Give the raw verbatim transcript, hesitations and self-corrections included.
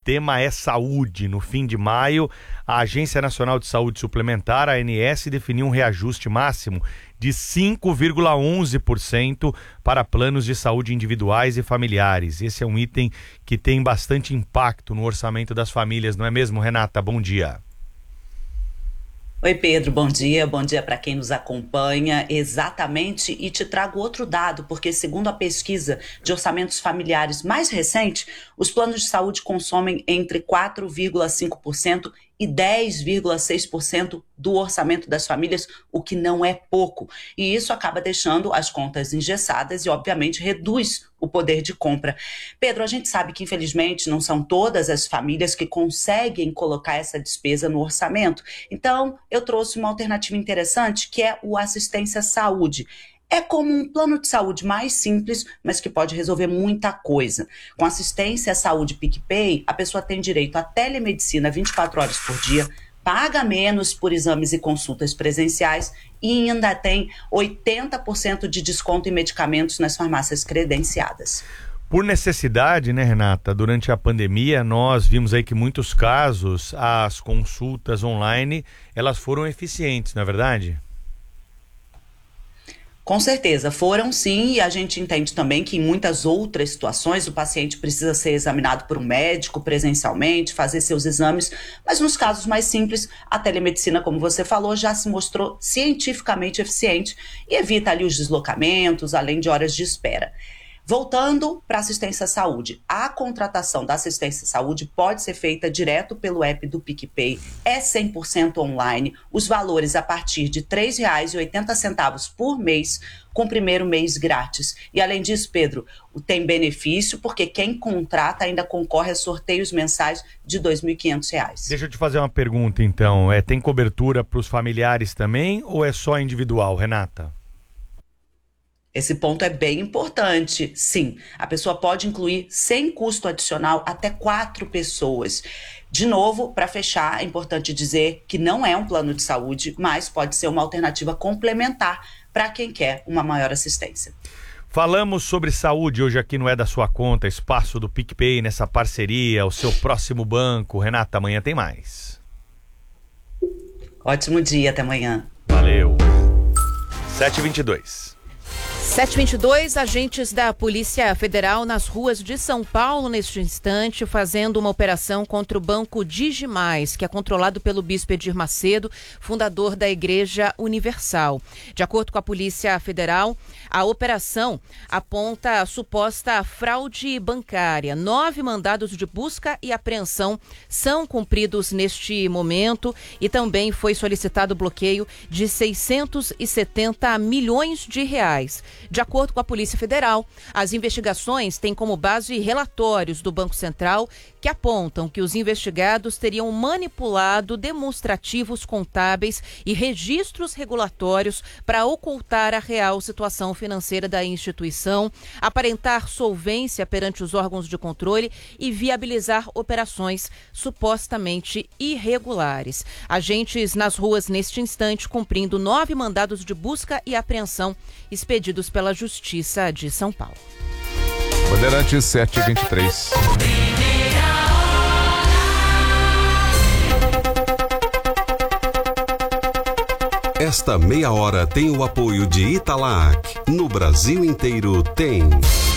tema é saúde. No fim de maio, a Agência Nacional de Saúde Suplementar, a A N S, definiu um reajuste máximo de cinco vírgula onze por cento para planos de saúde individuais e familiares. Esse é um item que tem bastante impacto no orçamento das famílias, não é mesmo, Renata? Bom dia. Oi, Pedro, bom dia. Bom dia para quem nos acompanha. Exatamente, e te trago outro dado, porque segundo a pesquisa de orçamentos familiares mais recente, os planos de saúde consomem entre quatro vírgula cinco por cento e dez vírgula seis por cento do orçamento das famílias, o que não é pouco. E isso acaba deixando as contas engessadas e, obviamente, reduz o poder de compra. Pedro, a gente sabe que, infelizmente, não são todas as famílias que conseguem colocar essa despesa no orçamento. Então, eu trouxe uma alternativa interessante, que é o Assistência Saúde. É como um plano de saúde mais simples, mas que pode resolver muita coisa. Com assistência à saúde PicPay, a pessoa tem direito à telemedicina vinte e quatro horas por dia, paga menos por exames e consultas presenciais e ainda tem oitenta por cento de desconto em medicamentos nas farmácias credenciadas. Por necessidade, né, Renata? Durante a pandemia, nós vimos aí que em muitos casos as consultas online, elas foram eficientes, não é verdade? Com certeza, foram sim, e a gente entende também que em muitas outras situações o paciente precisa ser examinado por um médico presencialmente, fazer seus exames, mas nos casos mais simples, a telemedicina, como você falou, já se mostrou cientificamente eficiente e evita ali os deslocamentos, além de horas de espera. Voltando para a assistência à saúde, a contratação da assistência à saúde pode ser feita direto pelo app do PicPay, é cem por cento online, os valores a partir de três reais e oitenta centavos por mês, com o primeiro mês grátis. E além disso, Pedro, tem benefício porque quem contrata ainda concorre a sorteios mensais de dois mil e quinhentos reais. Deixa eu te fazer uma pergunta então, é, tem cobertura para os familiares também ou é só individual, Renata? Esse ponto é bem importante. Sim, a pessoa pode incluir sem custo adicional até quatro pessoas. De novo, para fechar, é importante dizer que não é um plano de saúde, mas pode ser uma alternativa complementar para quem quer uma maior assistência. Falamos sobre saúde hoje aqui no É da Sua Conta, espaço do PicPay nessa parceria, o seu próximo banco. Renata, amanhã tem mais. Ótimo dia, até amanhã. Valeu. sete e vinte e dois. sete e vinte e dois, agentes da Polícia Federal nas ruas de São Paulo neste instante, fazendo uma operação contra o Banco Digimais, que é controlado pelo Bispo Edir Macedo, fundador da Igreja Universal. De acordo com a Polícia Federal, a operação aponta a suposta fraude bancária. Nove mandados de busca e apreensão são cumpridos neste momento e também foi solicitado o bloqueio de seiscentos e setenta milhões de reais. De acordo com a Polícia Federal, as investigações têm como base relatórios do Banco Central que apontam que os investigados teriam manipulado demonstrativos contábeis e registros regulatórios para ocultar a real situação financeira da instituição, aparentar solvência perante os órgãos de controle e viabilizar operações supostamente irregulares. Agentes nas ruas neste instante cumprindo nove mandados de busca e apreensão expedidos pela Justiça de São Paulo. Bandeirantes sete e vinte e três. Esta meia hora tem o apoio de Italac. No Brasil inteiro tem.